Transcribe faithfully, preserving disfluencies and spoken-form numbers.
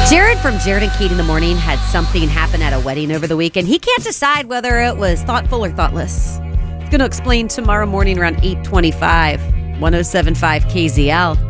Jared from Jared and Kate in the Morning had something happen at a wedding over the weekend. He can't decide whether it was thoughtful or thoughtless. He's going to explain tomorrow morning around eight twenty-five, one oh seven point five K Z L.